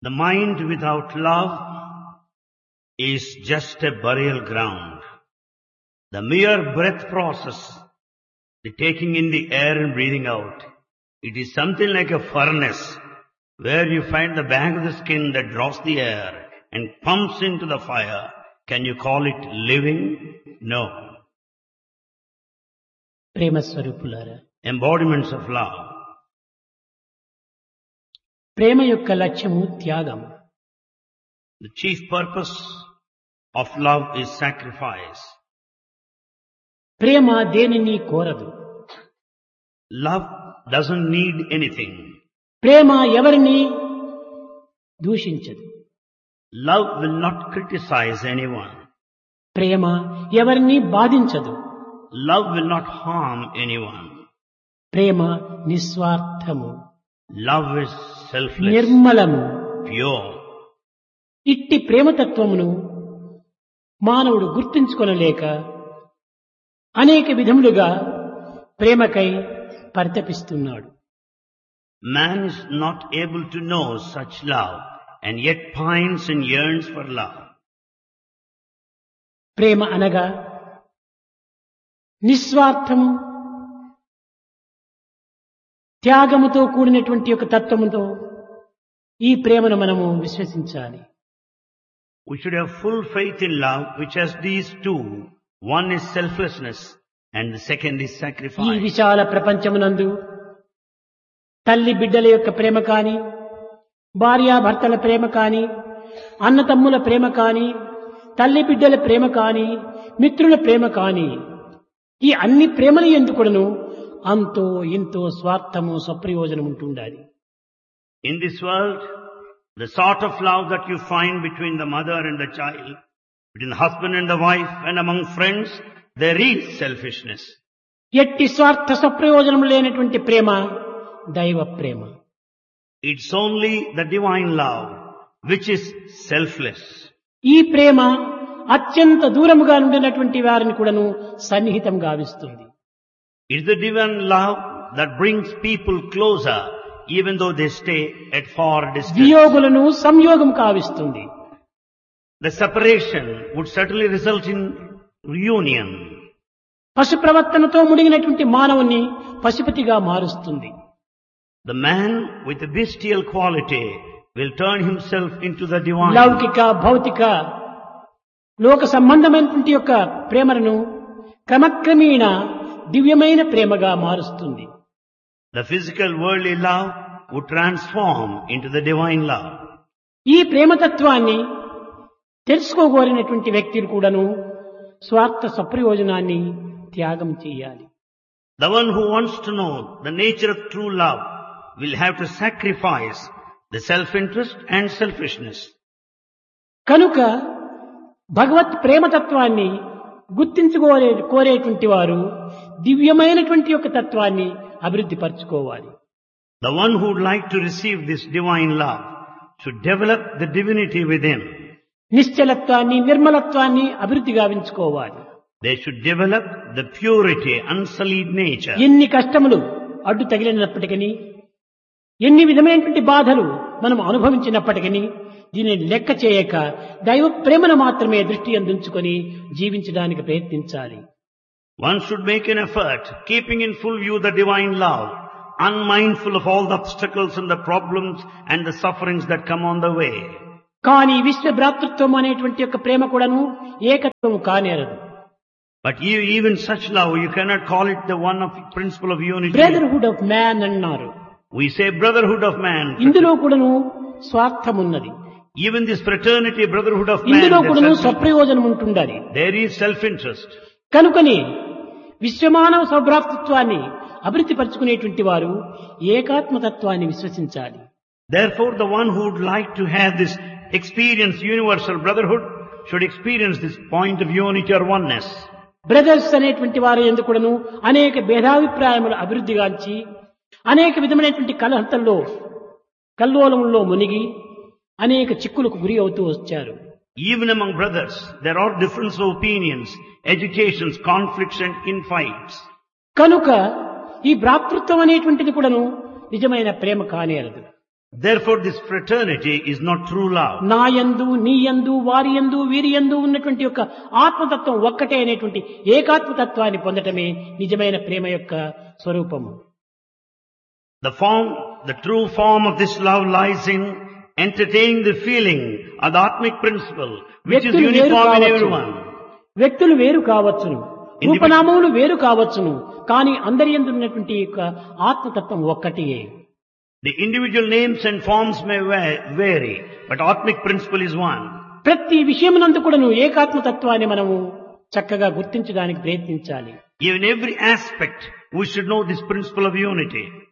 The mind without love is just a burial ground. The mere breath process, the taking in the air and breathing out, it is something like a furnace where you find the bag of the skin that draws the air and pumps into the fire. Can you call it living? No. ప్రేమ స్వరూపులారా, Embodiments of love. ప్రేమ యొక్క లక్ష్యము త్యాగం. The chief purpose of love is sacrifice. ప్రేమ దేనిని కోరదు. Love doesn't need anything. ప్రేమ ఎవరిని దూషించదు. Love will not criticize anyone. ప్రేమ ఎవరిని బాధించదు. Love will not harm anyone. Prema నిస్వార్థము, Love is selfless, నిర్మలము. pure. ఇట్టి ప్రేమతత్వమును మానవుడు గుర్తించుకొనలేక అనేక విధములుగా ప్రేమకై పరితపిస్తున్నాడు. Man is not able to know such love and yet pines and yearns for love. ప్రేమ అనగా నిస్వార్థము, త్యాగముతో కూడినటువంటి ఒక తత్వముతో ఈ ప్రేమను మనము విశ్వసించాలి. We should have full faith in love which has these two. One is selflessness and the second is ఈ sacrifice. విశాల ప్రపంచమునందు తల్లి బిడ్డల యొక్క ప్రేమ కాని, భార్యాభర్తల ప్రేమ కాని, అన్నతమ్ముల ప్రేమ కాని, తల్లి బిడ్డల ప్రేమ కాని, మిత్రుల ప్రేమ కాని, ఈ అన్ని ప్రేమల ఎందుకును అంతో ఇంతో స్వార్థము, స్వప్రయోజనం ఉంటుండాలి. In this world, the sort of love that you find between the mother and the child, between the husband and the wife and among friends, there is selfishness. ఎట్టి స్వార్థ స్వప్రయోజనం లేనటువంటి ప్రేమ దైవ ప్రేమ. It's only the divine love which is selfless. ఈ ప్రేమ అత్యంత దూరముగా ఉండినటువంటి వారిని కూడాను సన్నిహితం గావిస్తుంది. It's the divine love that brings people closer even though they stay at far distance. వియోగులను సంయోగం కావిస్తుంది. The separation would certainly result in reunion. పశు ప్రవర్తనతో ముడిగినటువంటి మానవుని పశుపతిగా మారుస్తుంది. The man with a bestial quality will turn himself into the divine. లౌకిక, భౌతిక, లోక సంబంధమైనటువంటి యొక్క ప్రేమను క్రమక్రమేణ దివ్యమైన ప్రేమగా మారుస్తుంది. The physical worldly love would transform into the divine love. ఈ ప్రేమతత్వాన్ని తెలుసుకోగోరినటువంటి వ్యక్తులు కూడాను స్వార్థ స్వప్రయోజనాన్ని త్యాగం చేయాలి. The one who wants to know the nature of true love will have to sacrifice the self-interest and selfishness. కనుక భగవత్ ప్రేమతత్వాన్ని కోరేటువంటి వారు దివ్యమైనటువంటి యొక్క తత్వాన్ని అభివృద్ధి పరచుకోవాలి. The one who would like to receive this divine love should develop the divinity within. నిశ్చలత్వాన్ని, నిర్మలత్వాన్ని అభివృద్ధి గావించుకోవాలి. They should develop the purity, unsullied nature. ఎన్ని కష్టములు అడ్డు తగిలినప్పటికీ, ఎన్ని విధమైనటువంటి బాధలు మనం అనుభవించినప్పటికీ దీనిని లెక్క చేయక దైవ ప్రేమను మాత్రమే దృష్టి అందించుకొని జీవించడానికి ప్రయత్నించాలి. One should make an effort, keeping in full view the divine love, unmindful of all the obstacles and the problems and the sufferings that come on the way. కానీ విశ్వ భ్రాతృత్వం అనేటువంటి యొక్క ప్రేమ కూడాను ఏకత్వం కానేరదు. But even such love, you cannot call it the one of principle of unity. Brotherhood of man అన్నారు. We say brotherhood of man. ఇందులో కూడాను స్వార్థం ఉన్నది. Even this fraternity, brotherhood of man, ఇందులో కూడాను స్వప్రయోజనం ఉంటుండాలి. there is self-interest. కనుకని విశ్వమానవ సౌభ్రాతృత్వాన్ని అభివృద్ధి పరచుకునేటువంటి వారు ఏకాత్మతత్వాన్ని విశ్వసించాలి. Therefore, the one who would like to have this experience, universal brotherhood, should experience this point of unity or oneness. Brothers అనేటువంటి వారు ఎందుకును అనేక భేదాభిప్రాయములు అభివృద్ధిగాంచి అనేక విధమైనటువంటి కలహంతల్లో కల్లోలంలో మునిగి అనేక చిక్కులకు గురి అవుతూ వచ్చారు. Even among brothers, there are difference of opinions, agitations, conflicts and infights. కనుక ఈ భ్రాతృత్వం అనేటువంటిది కూడాను నిజమైన ప్రేమ కానేరదు. Therefore, this fraternity is not true love. నా యందు నీ యందు వారి యందు వీరి యందు ఉన్నటువంటి యొక్క ఆత్మతత్వం ఒక్కటే అనేటువంటి ఏకాత్మతత్వాన్ని పొందటమే నిజమైన ప్రేమ యొక్క స్వరూపము. The true form of this love lies in entertaining the feeling of the Atmic principle, which is వ్యక్తులు వేరు uniform in కావచ్చును. everyone. వ్యక్తులు వేరు కావచ్చును, రూపనామములు వేరు కావచ్చును, కానీ అందరి యందు ఉన్నటువంటి యొక్క ఆత్మతత్వం ఒక్కటే. The individual names and forms may vary, but Atmic principle is one. ప్రతి విషయమునందు కూడాను ఏకాత్మతత్వాన్ని మనము చక్కగా గుర్తించడానికి ప్రయత్నించాలి. In every aspect, we should know this principle of unity.